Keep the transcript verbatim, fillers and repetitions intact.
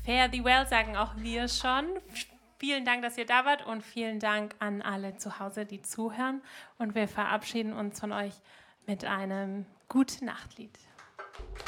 Fare thee well sagen auch wir schon. Vielen Dank, dass ihr da wart und vielen Dank an alle zu Hause, die zuhören. Und wir verabschieden uns von euch mit einem Gute-Nacht-Lied.